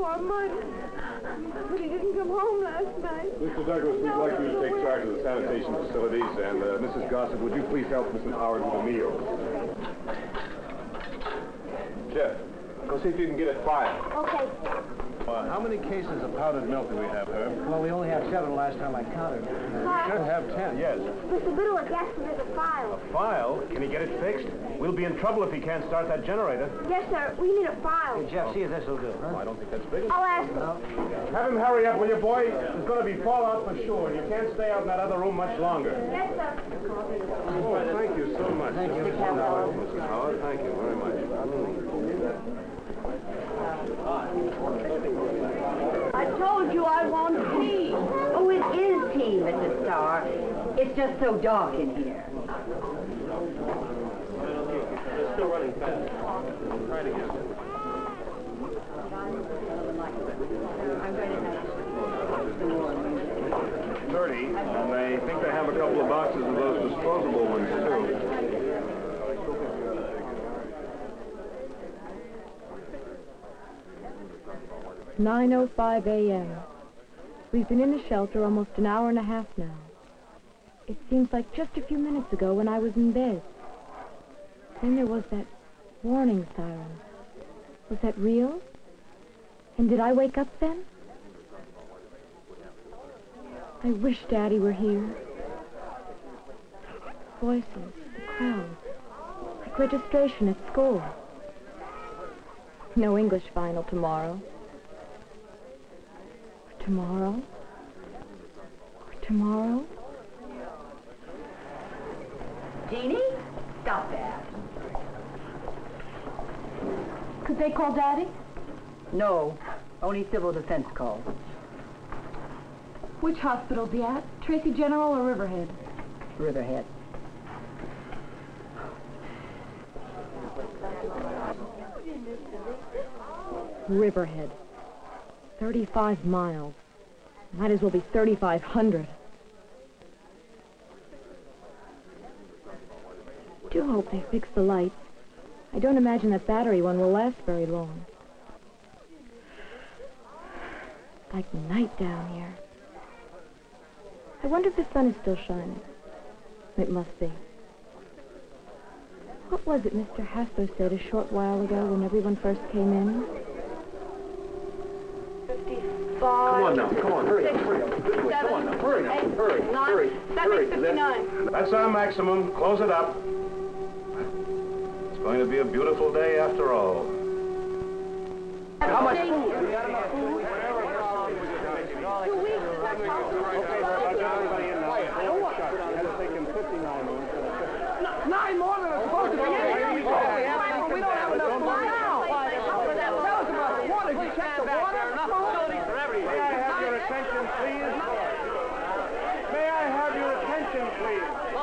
more money. But he didn't come home last night. Mr. Douglas, we'd like you to take charge of the sanitation facilities, and Mrs. Gossett, would you please help Mrs. Howard with a meal? Jeff, go see if you can get it fired. Okay. How many cases of powdered milk do we have, Herb? Well, we only had 7 last time I counted. We should have 10, yes. Mr. Biddle asked me there's a file. A file? Can he get it fixed? We'll be in trouble if he can't start that generator. Yes, sir. We need a file. Hey, Jeff, see if this will do, huh? I don't think that's big enough. I'll ask him. No? Have him hurry up, will you, boy? There's going to be fallout for sure. You can't stay out in that other room much longer. Yes, sir. Oh, thank you so much. Thank you. Mrs. Howard, thank you very much. I told you I want tea. Oh, it is tea, Mrs. Starr. It's just so dark in here. They're still running fast. Try it again. 30, and I think they have a couple of boxes of those disposable ones, too. 9:05 a.m. We've been in the shelter almost an hour and a half now. It seems like just a few minutes ago when I was in bed. Then there was that warning siren. Was that real? And did I wake up then? I wish Daddy were here. Voices, the crowd, like registration at school. No English final tomorrow. Tomorrow? Tomorrow? Jeannie, stop that. Could they call Daddy? No, only civil defense calls. Which hospital's he at? Tracy General or Riverhead? Riverhead. Riverhead. 35 miles. Might as well be 3,500. Do hope they fix the lights. I don't imagine that battery one will last very long. Like night down here. I wonder if the sun is still shining. It must be. What was it Mr. Hassler said a short while ago when everyone first came in? 55. Come on now, come on, hurry up, 6, hurry up. This way, come on now, hurry, 8, hurry, 9. hurry, That hurry. makes 59. That's our maximum. Close it up. It's going to be a beautiful day after all. How much? 2 weeks. Okay, I'll get everybody in now. Had to take him 59 minutes. 9 more than it's supposed to be. We don't have enough food now. Tell us about the water. Did you check the water? May I have your attention, please? May I have your attention, please?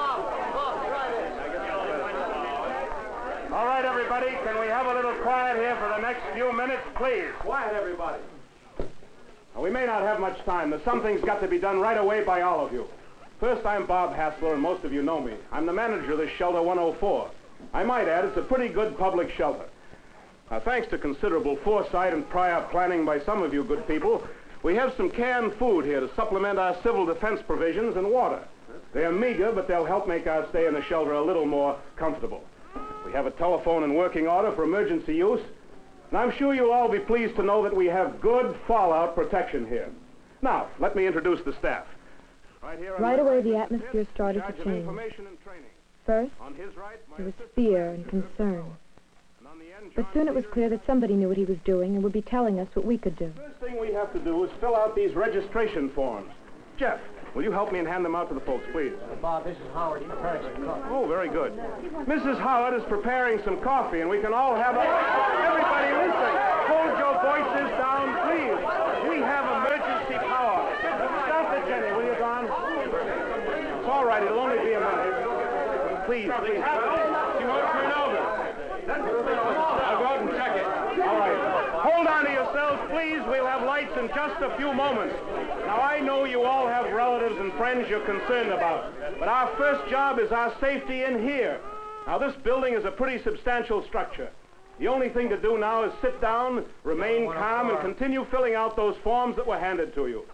All right, everybody, can we have a little quiet here for the next few minutes, please? Quiet, everybody. Now, we may not have much time. There's something's got to be done right away by all of you. First, I'm Bob Hassler, and most of you know me. I'm the manager of this shelter 104. I might add, it's a pretty good public shelter. Now, thanks to considerable foresight and prior planning by some of you good people, we have some canned food here to supplement our civil defense provisions and water. They're meager, but they'll help make our stay in the shelter a little more comfortable. We have a telephone in working order for emergency use, and I'm sure you'll all be pleased to know that we have good fallout protection here. Now, let me introduce the staff. Right away, the atmosphere started to change. First, there was fear and concern. But soon it was clear that somebody knew what he was doing and would be telling us what we could do. First thing we have to do is fill out these registration forms. Jeff, will you help me and hand them out to the folks, please? Bob, this is Howard. He's preparing some coffee. Oh, very good. Mrs. Howard is preparing some coffee, and we can all have a... Everybody listen. Hold your voices down, please. We have emergency power. Stop it, Jenny. Will you, Don? It's all right. It'll only be a minute. Please, please. She won't turn over. I'll go out and check it. All right. Hold on to yourselves, please. We'll have lights in just a few moments. Now, I know you all have relatives and friends you're concerned about, but our first job is our safety in here. Now, this building is a pretty substantial structure. The only thing to do now is sit down, remain calm, and continue filling out those forms that were handed to you.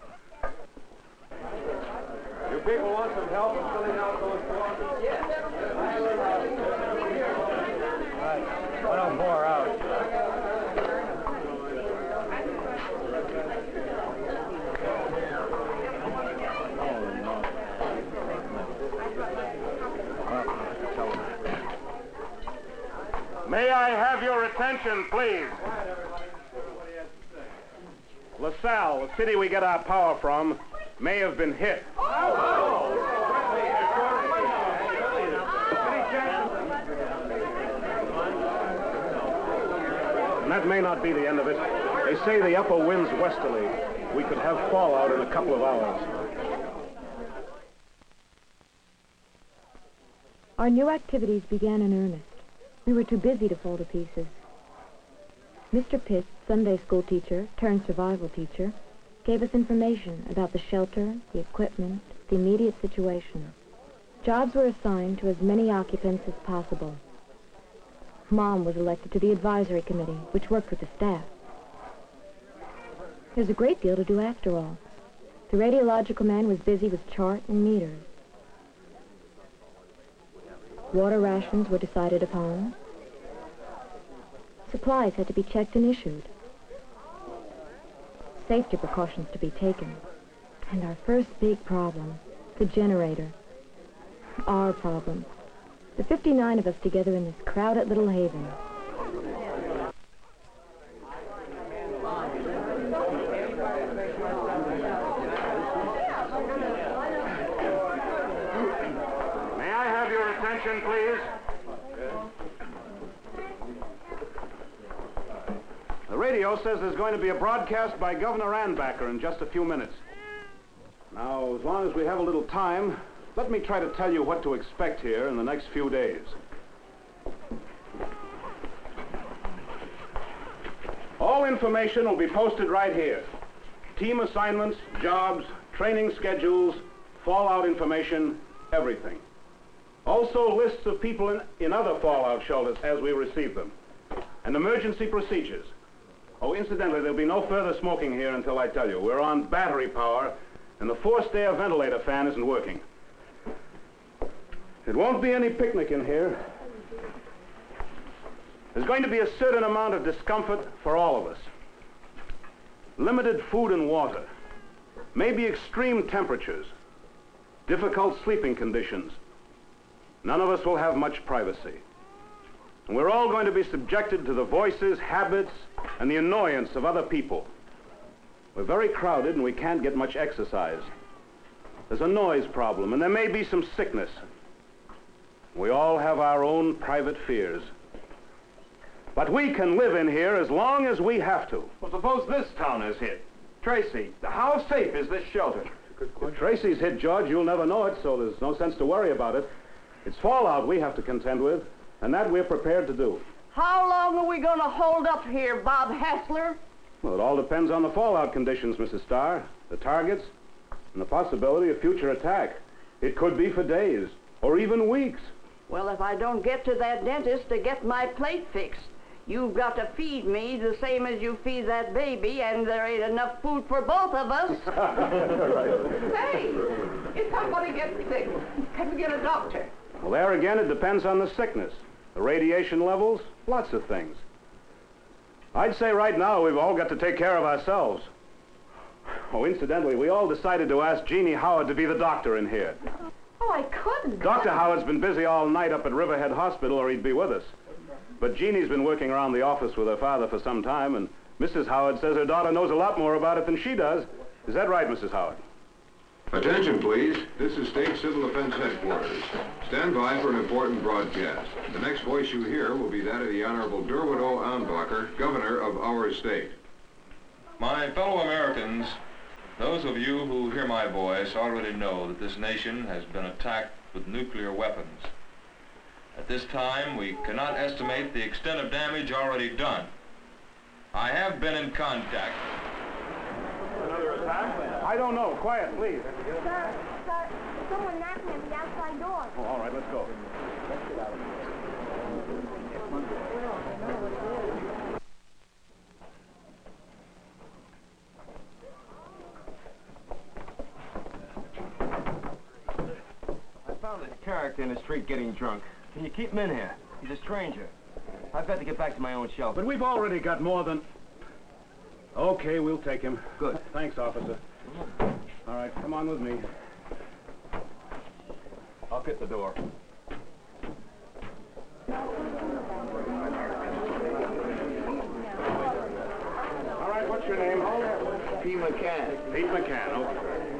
You people want some help in filling out those forms? Yes. Right. Why don't pour out? May I have your attention, please? LaSalle, the city we get our power from, may have been hit. And that may not be the end of it. They say the upper wind's westerly. We could have fallout in a couple of hours. Our new activities began in earnest. We were too busy to fall to pieces. Mr. Pitts, Sunday school teacher turned survival teacher, gave us information about the shelter, the equipment, the immediate situation. Jobs were assigned to as many occupants as possible. Mom was elected to the advisory committee, which worked with the staff. There's a great deal to do after all. The radiological man was busy with chart and meters. Water rations were decided upon. Supplies had to be checked and issued. Safety precautions to be taken. And our first big problem, the generator. Our problem. The 59 of us together in this crowded little haven. May I have your attention, please? The radio says there's going to be a broadcast by Governor Anbacher in just a few minutes. Now, as long as we have a little time, let me try to tell you what to expect here in the next few days. All information will be posted right here. Team assignments, jobs, training schedules, fallout information, everything. Also lists of people in other fallout shelters as we receive them. And emergency procedures. Oh, incidentally, there'll be no further smoking here until I tell you. We're on battery power, and the forced air ventilator fan isn't working. It won't be any picnic in here. There's going to be a certain amount of discomfort for all of us. Limited food and water. Maybe extreme temperatures. Difficult sleeping conditions. None of us will have much privacy. And we're all going to be subjected to the voices, habits, and the annoyance of other people. We're very crowded and we can't get much exercise. There's a noise problem and there may be some sickness. We all have our own private fears. But we can live in here as long as we have to. Well, suppose this town is hit. Tracy, how safe is this shelter? If Tracy's hit, George, you'll never know it, so there's no sense to worry about it. It's fallout we have to contend with, and that we're prepared to do. How long are we going to hold up here, Bob Hassler? Well, it all depends on the fallout conditions, Mrs. Starr, the targets, and the possibility of future attack. It could be for days, or even weeks. Well, if I don't get to that dentist to get my plate fixed, you've got to feed me the same as you feed that baby, and there ain't enough food for both of us. Hey, if somebody gets sick, can we get a doctor? Well, there again, it depends on the sickness, the radiation levels, lots of things. I'd say right now we've all got to take care of ourselves. Oh, incidentally, we all decided to ask Jeannie Howard to be the doctor in here. Oh, I couldn't. Dr. Howard's been busy all night up at Riverhead Hospital, or he'd be with us. But Jeannie's been working around the office with her father for some time, and Mrs. Howard says her daughter knows a lot more about it than she does. Is that right, Mrs. Howard? Attention, please. This is State Civil Defense Headquarters. Stand by for an important broadcast. The next voice you hear will be that of the Honorable Derwin O. Anbacher, Governor of our state. My fellow Americans, those of you who hear my voice already know that this nation has been attacked with nuclear weapons. At this time, we cannot estimate the extent of damage already done. I have been in contact. Another attack? I don't know. Quiet, please. Sir, someone knocking at the outside door. Oh, all right, let's go. I found this character in the street getting drunk. Can you keep him in here? He's a stranger. I've got to get back to my own shelter. But we've already got more than... Okay, we'll take him. Good. Thanks, officer. All right, come on with me. I'll get the door. All right, what's your name? Pete McCann. Pete McCann, okay.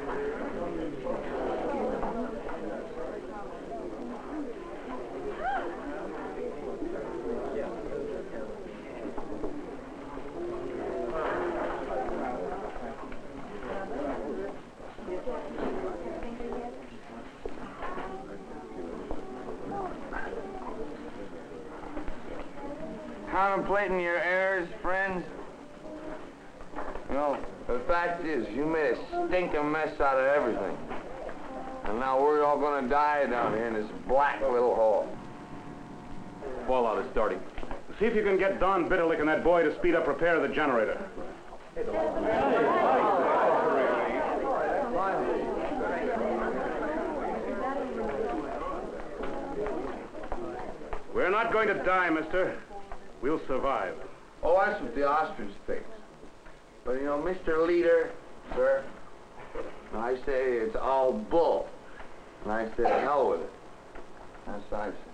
Contemplating your errors, friends? You know, the fact is, you made a stinking mess out of everything. And now we're all gonna die down here in this black little hole. Fallout is starting. See if you can get Don Bitterlick and that boy to speed up repair of the generator. We're not going to die, mister. We'll survive. Oh, that's what the ostrich thinks. But you know, Mr. Leader, sir, I say it's all bull. And I say hell with it. That's what I say.